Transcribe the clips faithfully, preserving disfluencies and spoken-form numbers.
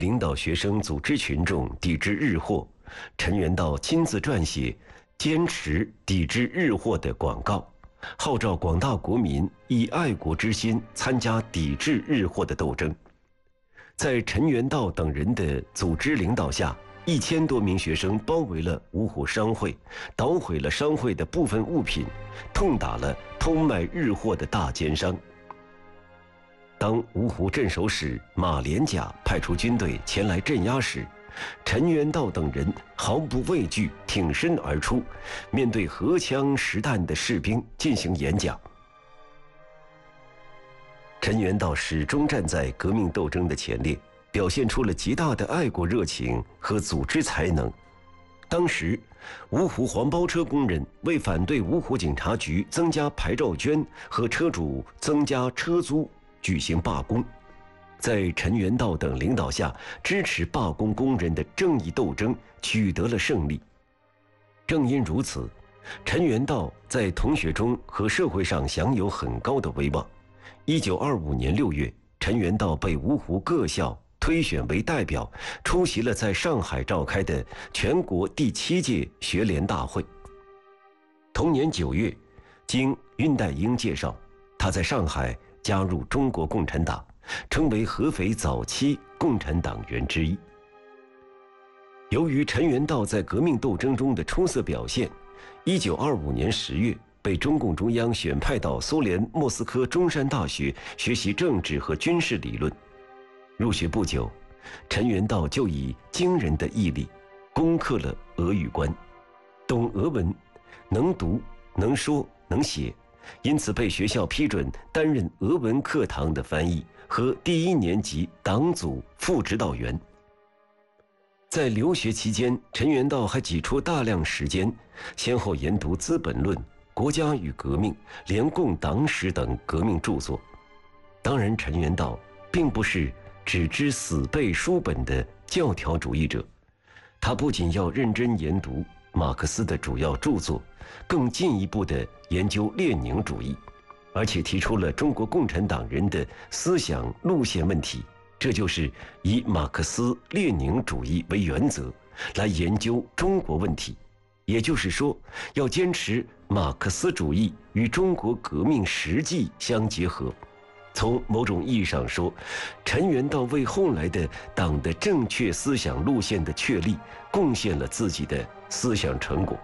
领导学生组织群众抵制日货，陈元道亲自撰写坚持抵制日货的广告，号召广大国民以爱国之心参加抵制日货的斗争。在陈元道等人的组织领导下，一千多名学生包围了芜湖商会，捣毁了商会的部分物品，痛打了偷卖日货的大奸商。当芜湖镇守使马连甲派出军队前来镇压时，陈元道等人毫不畏惧，挺身而出，面对荷枪实弹的士兵进行演讲。陈元道始终站在革命斗争的前列，表现出了极大的爱国热情和组织才能。当时，芜湖黄包车工人为反对芜湖警察局增加牌照捐和车主增加车租举行罢工，在陈元道等领导下，支持罢工工人的正义斗争取得了胜利。正因如此，陈元道在同学中和社会上享有很高的威望。一九二五年六月，陈元道被芜湖各校推选为代表，出席了在上海召开的全国第七届学联大会。同年九月，经恽代英介绍，他在上海加入中国共产党，成为合肥早期共产党员之一。由于陈元道在革命斗争中的出色表现，一九二五年十月被中共中央选派到苏联莫斯科中山大学学习政治和军事理论。入学不久，陈元道就以惊人的毅力攻克了俄语关，懂俄文，能读能说能写，因此被学校批准担任俄文课堂的翻译和第一年级党组副指导员。在留学期间，陈元道还挤出大量时间，先后研读《资本论》《国家与革命》《联共党史》等革命著作。当然，陈元道并不是只知死背书本的教条主义者，他不仅要认真研读马克思的主要著作，更进一步地研究列宁主义，而且提出了中国共产党人的思想路线问题，这就是以马克思列宁主义为原则来研究中国问题。也就是说，要坚持马克思主义与中国革命实际相结合。从某种意义上说，陈元道为后来的党的正确思想路线的确立贡献了自己的思想成果。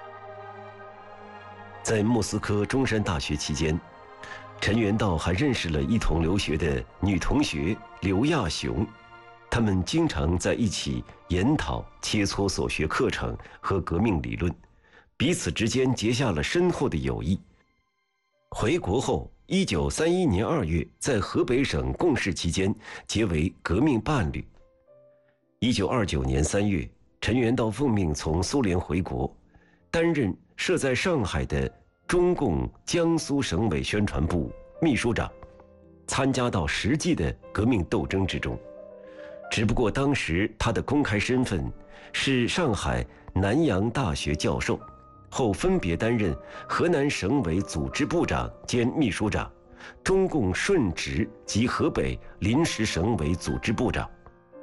在莫斯科中山大学期间，陈元道还认识了一同留学的女同学刘亚雄，他们经常在一起研讨切磋所学课程和革命理论，彼此之间结下了深厚的友谊。回国后，一九三一年二月，在河北省共事期间结为革命伴侣。一九二九年三月，陈元道奉命从苏联回国，担任设在上海的中共江苏省委宣传部秘书长，参加到实际的革命斗争之中。只不过当时他的公开身份是上海南洋大学教授，后分别担任河南省委组织部长兼秘书长、中共顺直及河北临时省委组织部长。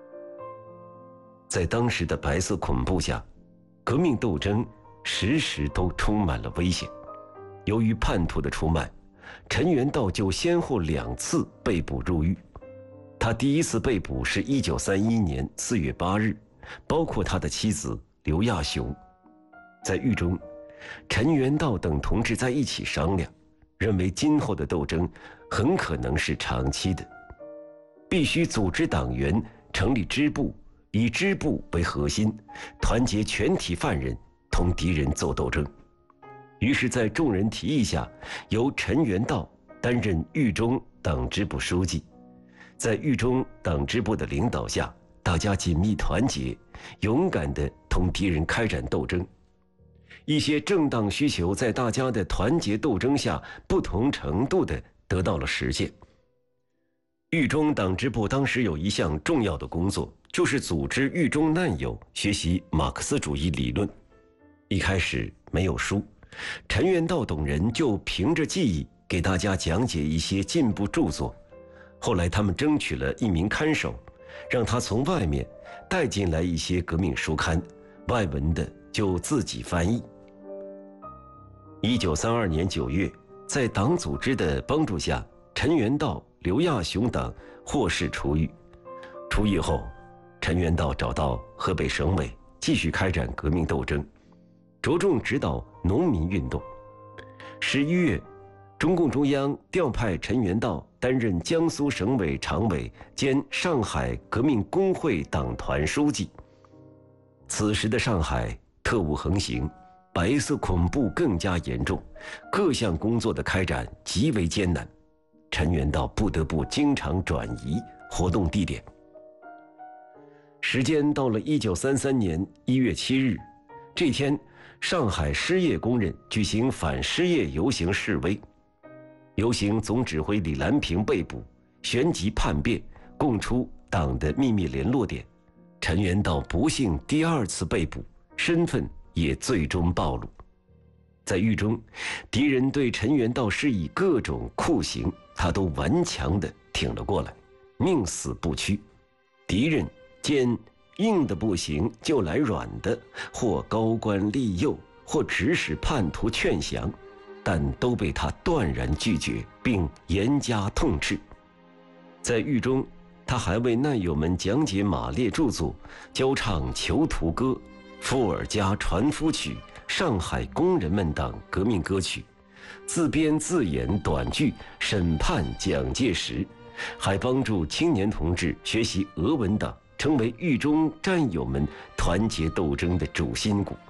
在当时的白色恐怖下，革命斗争时时都充满了危险。由于叛徒的出卖，陈元道就先后两次被捕入狱。他第一次被捕是一九三一年四月八日，包括他的妻子刘亚雄。在狱中，陈元道等同志在一起商量，认为今后的斗争很可能是长期的，必须组织党员，成立支部，以支部为核心，团结全体犯人，同敌人奏斗争。于是在众人提议下，由陈元道担任狱中党支部书记。在狱中党支部的领导下，大家紧密团结，勇敢地同敌人开展斗争。一些正当需求在大家的团结斗争下不同程度地得到了实现。狱中党支部当时有一项重要的工作，就是组织狱中难友学习马克思主义理论。一开始没有书，陈元道等人就凭着记忆给大家讲解一些进步著作。后来他们争取了一名看守， 让他从外面带进来一些革命书刊，外文的就自己翻译。一九三二年九月，在党组织的帮助下，陈元道、刘亚雄等获释出狱。出狱后，陈元道找到河北省委，继续开展革命斗争，着重指导农民运动。十一月，中共中央调派陈元道担任江苏省委常委兼上海革命工会党团书记。此时的上海特务横行，白色恐怖更加严重，各项工作的开展极为艰难，陈元道不得不经常转移活动地点。时间到了一九三三年一月七日，这天，上海失业工人举行反失业游行示威，游行总指挥李兰平被捕，旋即叛变，供出党的秘密联络点。陈元道不幸第二次被捕，身份也最终暴露。在狱中，敌人对陈元道施以各种酷刑，他都顽强地挺了过来，宁死不屈。敌人见硬的不行，就来软的，或高官利诱，或指使叛徒劝降，但都被他断然拒绝，并严加痛斥。在狱中，他还为难友们讲解马列著作，教唱《囚徒歌》、伏尔加船夫曲、上海工人们等革命歌曲，自编自演短剧审判蒋介石，还帮助青年同志学习俄文等，成为狱中战友们团结斗争的主心骨。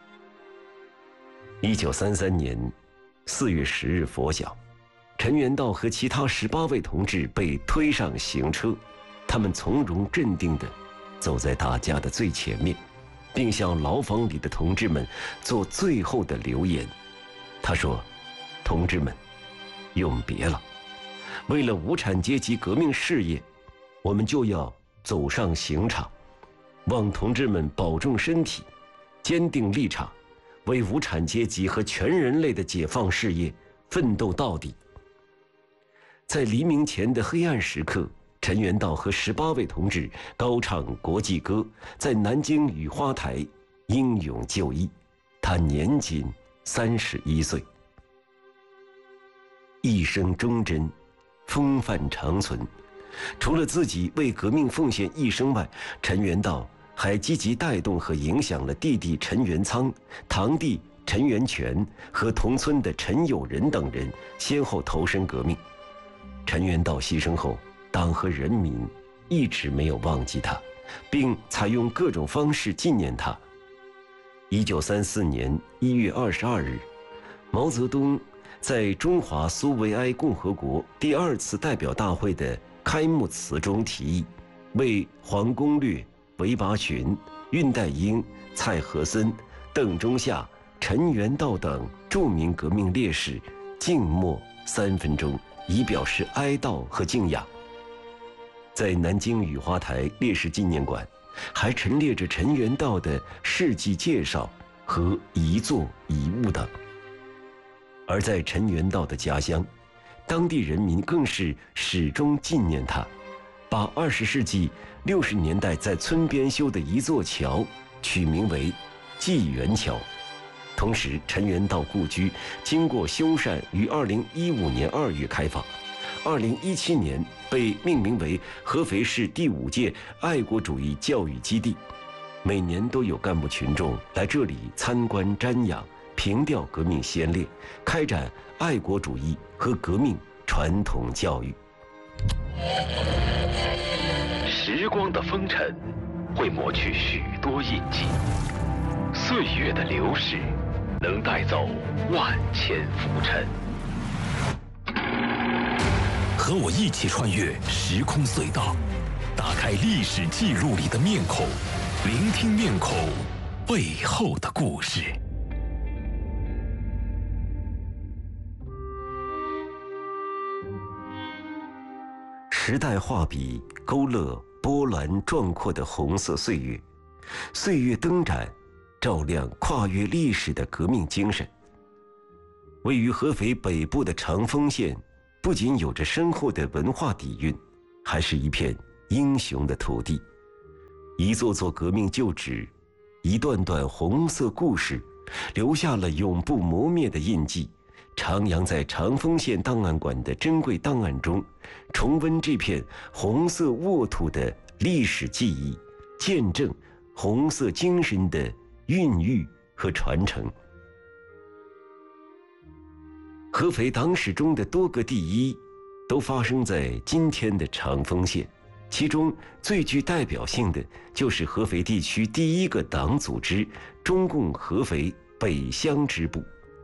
一九三三年四月十日拂晓，陈元道和其他十八位同志被推上行车，他们从容镇定地走在大家的最前面，并向牢房里的同志们做最后的留言。他说：“同志们，永别了！为了无产阶级革命事业，我们就要走上刑场。望同志们保重身体，坚定立场，为无产阶级和全人类的解放事业奋斗到底。”在黎明前的黑暗时刻，陈元道和十八位同志高唱国际歌，在南京雨花台英勇就义。他年仅三十一岁。一生忠贞，风范长存。除了自己为革命奉献一生外，陈元道还积极带动和影响了弟弟陈元仓、堂弟陈元泉和同村的陈友仁等人先后投身革命。陈元道牺牲后，党和人民一直没有忘记他，并采用各种方式纪念他。一九三四年一月二十二日，毛泽东在中华苏维埃共和国第二次代表大会的开幕词中提议，为黄公略、韦拔群、恽代英、蔡和森、邓中夏、陈元道等著名革命烈士静默三分钟，以表示哀悼和敬仰。在南京雨花台烈士纪念馆，还陈列着陈元道的事迹介绍和遗作遗物等。而在陈元道的家乡，当地人民更是始终纪念他，把二十世纪六十年代在村边修的一座桥取名为纪元桥。同时，陈元道故居经过修缮，于二零一五年二月开放，二零一七年被命名为合肥市第五届爱国主义教育基地，每年都有干部群众来这里参观瞻仰，凭吊革命先烈，开展爱国主义和革命传统教育。 时光的风尘会抹去许多印记，岁月的流逝能带走万千浮尘。和我一起穿越时空隧道，打开历史记录里的面孔，聆听面孔背后的故事。 时代画笔勾勒波澜壮阔的红色岁月，岁月灯盏照亮跨越历史的革命精神。位于合肥北部的长丰县，不仅有着深厚的文化底蕴，还是一片英雄的土地，一座座革命旧址，一段段红色故事，留下了永不磨灭的印记，徜徉在长丰县档案馆的珍贵档案中，重温这片红色沃土的历史记忆，见证红色精神的孕育和传承。合肥党史中的多个第一，都发生在今天的长丰县，其中最具代表性的就是合肥地区第一个党组织中共合肥北乡支部。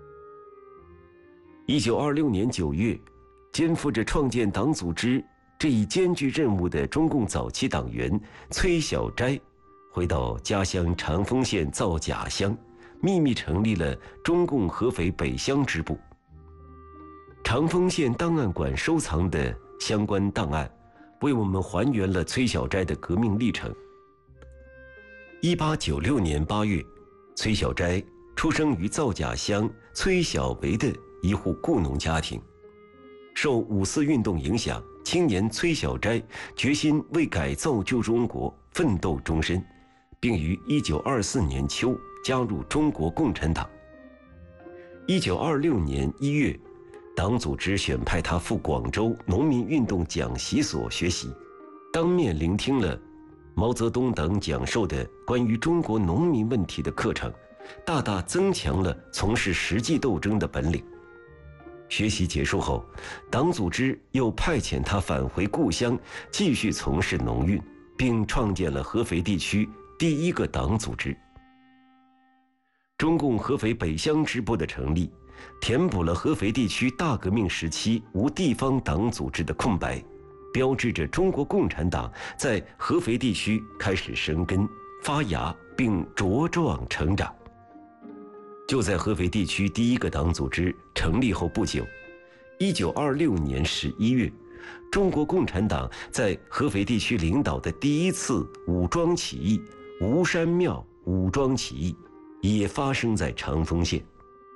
一九二六年九月，肩负着创建党组织这一艰巨任务的中共早期党员崔小斋，回到家乡长丰县造甲乡，秘密成立了中共合肥北乡支部。长丰县档案馆收藏的相关档案，为我们还原了崔小斋的革命历程。一八九六年八月，崔小斋出生于造甲乡崔小维的一户雇农家庭。受五四运动影响，青年崔小斋决心为改造旧中国奋斗终身，并于一九二四年秋加入中国共产党。一九二六年一月，党组织选派他赴广州农民运动讲习所学习，当面聆听了毛泽东等讲授的关于中国农民问题的课程，大大增强了从事实际斗争的本领。学习结束后，党组织又派遣他返回故乡，继续从事农运，并创建了合肥地区第一个党组织。中共合肥北乡支部的成立，填补了合肥地区大革命时期无地方党组织的空白，标志着中国共产党在合肥地区开始生根发芽并茁壮成长。就在合肥地区第一个党组织成立后不久，一九二六年十一月，中国共产党在合肥地区领导的第一次武装起义——吴山庙武装起义，也发生在长丰县。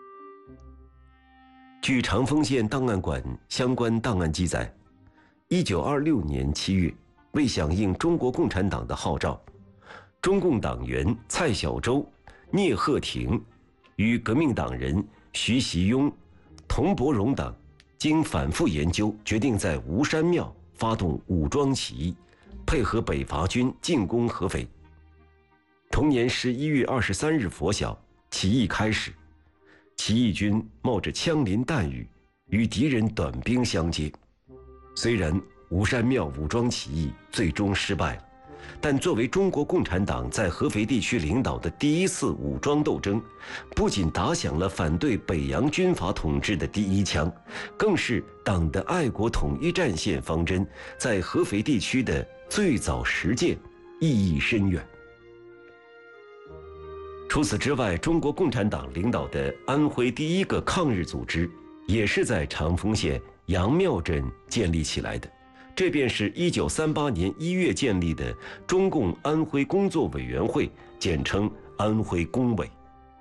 据长丰县档案馆相关档案记载，一九二六年七月，为响应中国共产党的号召，中共党员蔡小舟、聂鹤亭与革命党人徐习庸、童伯荣等经反复研究，决定在吴山庙发动武装起义，配合北伐军进攻合肥。同年十一月二十三日拂晓，起义开始。起义军冒着枪林弹雨，与敌人短兵相接。虽然吴山庙武装起义最终失败了，但作为中国共产党在合肥地区领导的第一次武装斗争，不仅打响了反对北洋军阀统治的第一枪，更是党的爱国统一战线方针在合肥地区的最早实践，意义深远。除此之外，中国共产党领导的安徽第一个抗日组织也是在长丰县杨庙镇建立起来的，这便是一九三八年一月建立的中共安徽工作委员会，简称安徽工委。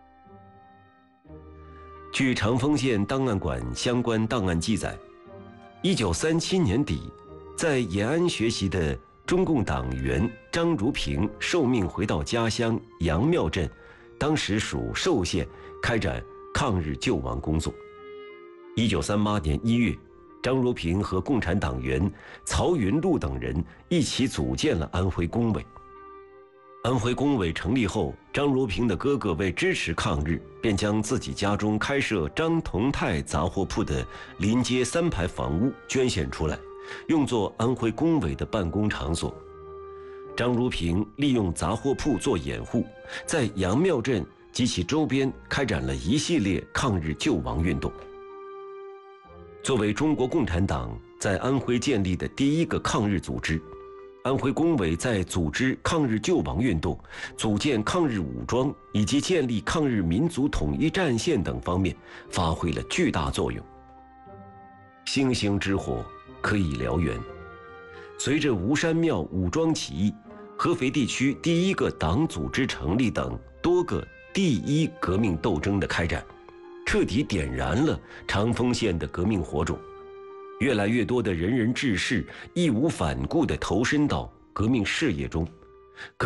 据长丰县档案馆相关档案记载，一九三七年底，在延安学习的中共党员张如平受命回到家乡杨庙镇，当时属寿县，开展抗日救亡工作。一九三八年一月，张如平和共产党员曹云禄等人一起组建了安徽工委。安徽工委成立后，张如平的哥哥为支持抗日，便将自己家中开设张同泰杂货铺的临街三排房屋捐献出来，用作安徽工委的办公场所。张如平利用杂货铺做掩护，在杨庙镇及其周边开展了一系列抗日救亡运动。作为中国共产党在安徽建立的第一个抗日组织，安徽工委在组织抗日救亡运动、组建抗日武装以及建立抗日民族统一战线等方面发挥了巨大作用。星星之火可以燎原。随着吴山庙武装起义、合肥地区第一个党组织成立等多个第一革命斗争的开展，彻底点燃了长丰县的革命火种。越来越多的仁人志士义无反顾地投身到革命事业中，革